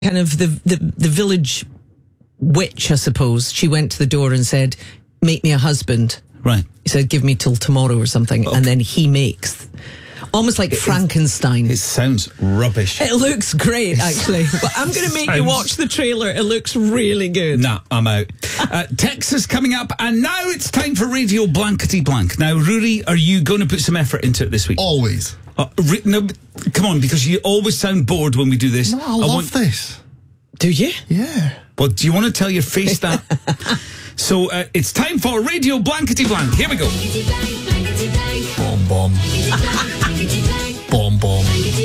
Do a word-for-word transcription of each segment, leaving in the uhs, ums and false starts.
kind of the, the, the village witch, I suppose. She went to the door and said, make me a husband. Right. He said, give me till tomorrow or something. Okay. And then he makes... Almost like it, Frankenstein. It sounds rubbish. It looks great, actually. But I'm going to make sounds... you watch the trailer. It looks really good. Nah, I'm out. uh, Texas coming up, and now it's time for Radio Blankety Blank. Now, Rory, are you going to put some effort into it this week? Always. Uh, re- no, come on, because you always sound bored when we do this. No, I, I love want... this. Do you? Yeah. Well, do you want to tell your face that? So, uh, it's time for Radio Blankety Blank. Here we go. Bomb, bomb. Bomb, bomb.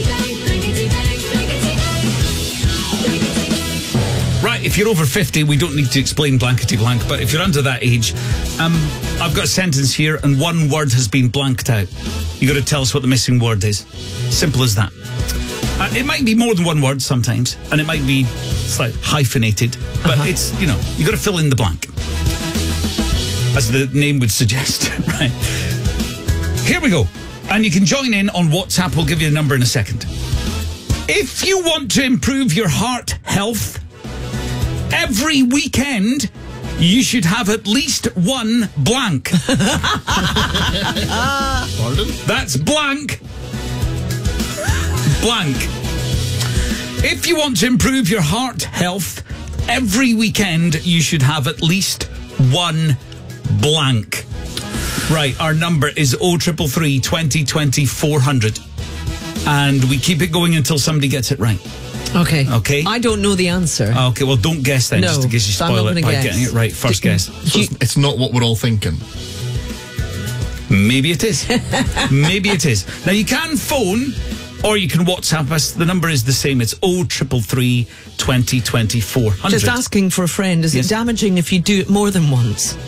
Right, if you're over fifty, we don't need to explain blankety blank, but if you're under that age, um, I've got a sentence here and one word has been blanked out. You got to tell us what the missing word is. Simple as that. Uh, it might be more than one word sometimes, and it might be slightly hyphenated, but uh-huh. it's, you know, you got to fill in the blank. As the name would suggest, right? Here we go. And you can join in on WhatsApp. We'll give you a number in a second. If you want to improve your heart health, every weekend you should have at least one blank. Pardon? That's blank. Blank. If you want to improve your heart health, every weekend you should have at least one blank. Right, our number is oh three three, twenty twenty, four hundred. And we keep it going until somebody gets it right. Okay. Okay. I don't know the answer. Okay, well, don't guess then, no, just in case you spoil it by guess. getting it right. First do, guess. So you, it's not what we're all thinking. Maybe it is. Maybe it is. Now, you can phone or you can WhatsApp us. The number is the same. It's oh three three, twenty twenty, four hundred. Just asking for a friend. Is yes. it damaging if you do it more than once?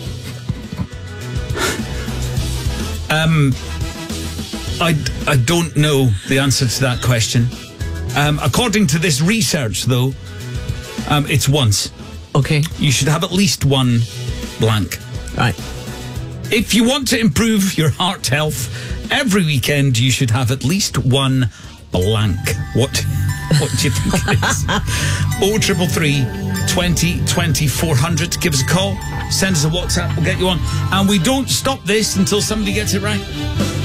Um, I, I don't know the answer to that question. Um, according to this research, though, um, it's once. Okay. You should have at least one blank. Right. If you want to improve your heart health, every weekend you should have at least one blank. What What do you think it is? oh three three, twenty twenty, four hundred. Give us a call. Send us a WhatsApp. We'll get you on. And we don't stop this until somebody gets it right.